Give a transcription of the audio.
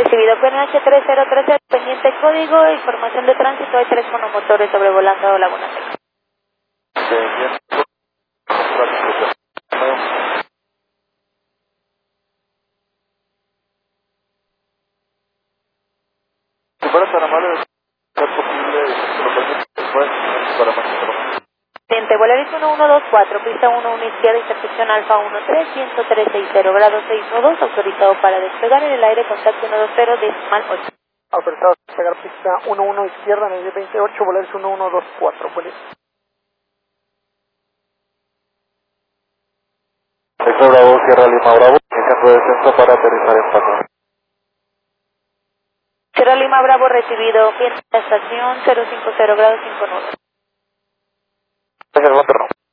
Recibido PNH3030, pendiente código, información de tránsito, hay 3 monomotores sobrevolando Laguna Seca. Si fuera tan amable de ser posible, se lo permite después para mañana. Pendiente Volaris 1124, pista 11 izquierda, intersección Alfa 13, 10360, grado 612, autorizado para despegar en el aire, contacto 120, decimal 8. Autorizado a despegar pista 11 izquierda, en el 28, Volaris 1124, buenísimo. Eco Bravo, Sierra Lima Bravo, iniciando descenso para aterrizar en Paso. Sierra Lima Bravo recibido, pista estación 050, grado 59. Gracias,